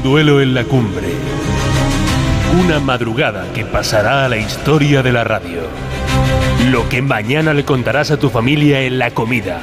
duelo en la cumbre. Una madrugada que pasará a la historia de la radio. Lo que mañana le contarás a tu familia en la comida.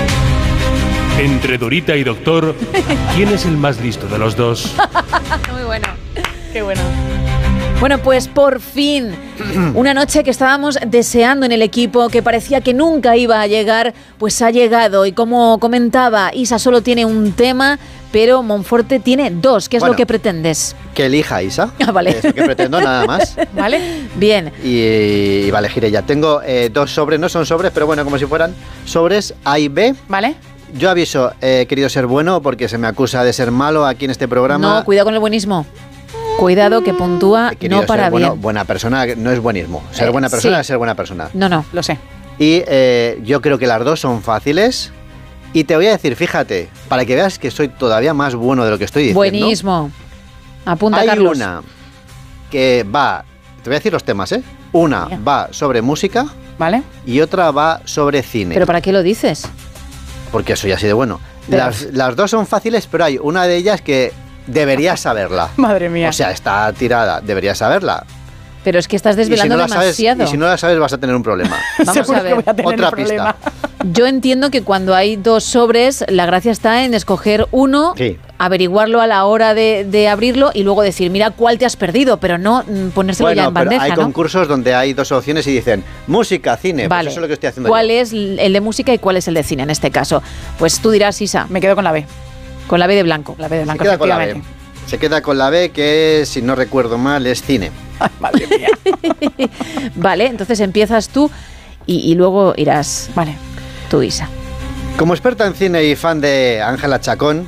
Entre Dorita y Doctor, ¿quién es el más listo de los dos? Muy bueno. Qué bueno. Bueno, pues por fin, una noche que estábamos deseando en el equipo, que parecía que nunca iba a llegar, pues ha llegado. Y como comentaba, Isa solo tiene un tema, pero Monforte tiene dos. ¿Qué es lo que pretendes? Que elija Isa. Ah, vale. Es lo que pretendo, nada más. ¿Vale? Bien. Y va a elegir ella. Tengo dos sobres, no son sobres, pero bueno, como si fueran sobres A y B. ¿Vale? Yo aviso, querido ser bueno, porque se me acusa de ser malo aquí en este programa. No, cuidado con el buenismo. Cuidado que puntúa no para bien. Bueno, buena persona no es buenismo. Ser buena persona es ser buena persona. No, lo sé. Y yo creo que las dos son fáciles. Y te voy a decir, fíjate, para que veas que soy todavía más bueno de lo que estoy diciendo. Buenismo. Apunta, hay Carlos. Una que va, te voy a decir los temas, ¿eh? Una va sobre música, ¿vale? Y otra va sobre cine. ¿Pero para qué lo dices? Porque soy así de bueno. Las dos son fáciles, pero hay una de ellas que deberías saberla. Madre mía. O sea, está tirada, deberías saberla. Pero es que estás desvelando demasiado. Y si no la sabes vas a tener un problema. Vamos a ver. Otra pista. Yo entiendo que cuando hay dos sobres, la gracia está en escoger uno, averiguarlo a la hora de abrirlo y luego decir, mira cuál te has perdido, pero no ponérselo ya en bandeja, hay ¿no? concursos donde hay dos opciones y dicen música, cine, vale. Pues eso es lo que estoy haciendo ¿Cuál yo. es el de música y cuál es el de cine en este caso? Pues tú dirás, Isa. Me quedo con la B. Con la B de blanco. La B de blanco, Se queda con la B. Se queda con la B, que si no recuerdo mal es cine. Ay, madre mía. Vale, entonces empiezas tú y luego irás. Vale. Tú, Isa. Como experta en cine y fan de Ángela Chacón,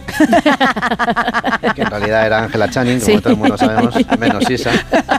que en realidad era Ángela Channing, como todo el mundo sabemos, menos Isa.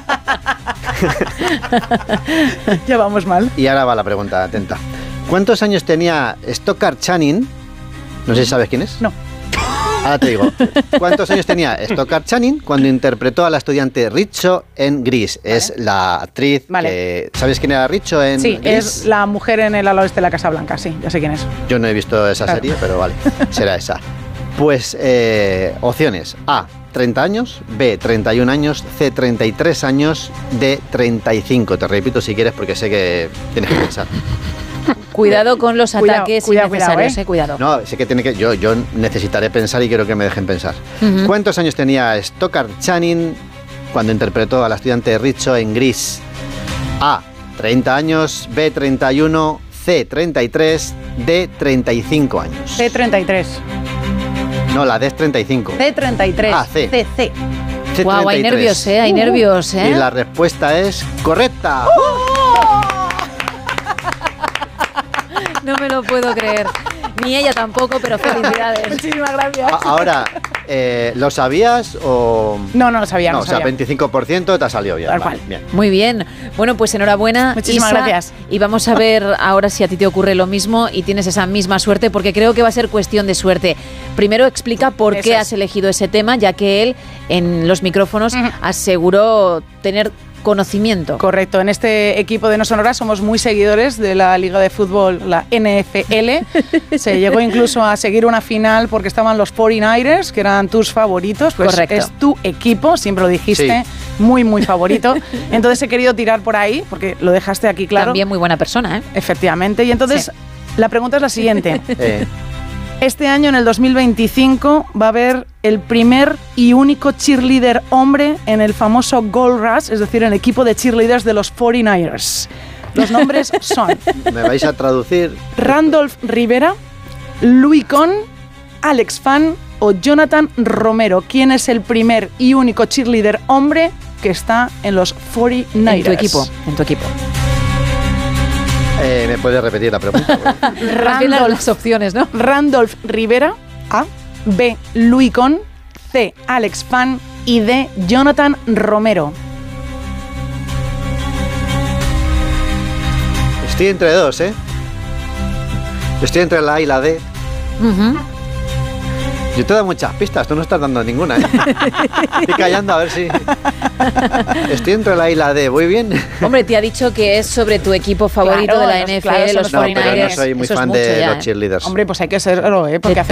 Ya vamos mal. Y ahora va la pregunta, atenta. ¿Cuántos años tenía Stockard Channing? No sé si sabes quién es. No. Ahora te digo, ¿cuántos años tenía Stockard Channing cuando interpretó a la estudiante Richo en Grease? Vale. Es la actriz que... ¿Sabes quién era Richo en Grease? Sí, es la mujer en el ala oeste de la Casa Blanca, sí, ya sé quién es. Yo no he visto esa serie, pero vale, será esa. Pues, opciones. A, 30 años, B, 31 años, C, 33 años, D, 35. Te repito si quieres porque sé que tienes que pensar. Cuidado con los ataques innecesarios, cuidado. No, sé que tiene que... Yo necesitaré pensar y quiero que me dejen pensar. ¿Cuántos años tenía Stockard Channing cuando interpretó a la estudiante Richo en Grease? A, 30 años, B, 31, C, 33, D, 35 años. C, 33. No, la D es 35. C, 33. Ah, C. C. Guau, hay nervios, hay nervios, Y la respuesta es correcta. No me lo puedo creer. Ni ella tampoco, pero felicidades. Muchísimas gracias. Ahora, ¿lo sabías o...? No lo sabía. No, o sea, 25% te ha salido bien. Tal cual. Bien. Muy bien. Bueno, pues enhorabuena, muchísimas Isa, gracias. Y vamos a ver ahora si a ti te ocurre lo mismo y tienes esa misma suerte, porque creo que va a ser cuestión de suerte. Primero explica por qué has elegido ese tema, ya que él, en los micrófonos, aseguró tener conocimiento. Correcto, en este equipo de No Sonoras somos muy seguidores de la Liga de Fútbol, la NFL. Se llegó incluso a seguir una final porque estaban los 49ers, que eran tus favoritos. Pues correcto. Es tu equipo, siempre lo dijiste, muy, muy favorito. Entonces he querido tirar por ahí, porque lo dejaste aquí claro. También muy buena persona, ¿eh? Efectivamente, y entonces la pregunta es la siguiente. Este año, en el 2025, va a haber el primer y único cheerleader hombre en el famoso Gold Rush, es decir, en el equipo de cheerleaders de los 49ers. Los nombres son... ¿Me vais a traducir? Randolph Rivera, Louis Conn, Alex Fan o Jonathan Romero. ¿Quién es el primer y único cheerleader hombre que está en los 49ers? En tu equipo. ¿Me puedes repetir la pregunta? Las opciones, ¿no? Randolph Rivera, A. B. Louis Conn, C. Alex Fan y D. Jonathan Romero. Estoy entre dos, ¿eh? Estoy entre la A y la D. Yo te he dado muchas pistas, tú no estás dando ninguna, ¿eh? Estoy callando a ver si... Estoy entre la A y la D, ¿voy bien? Hombre, te ha dicho que es sobre tu equipo favorito de la NFL, los 49ers. Pero no soy muy fan de los cheerleaders. Hombre, pues hay que serlo, ¿eh? Porque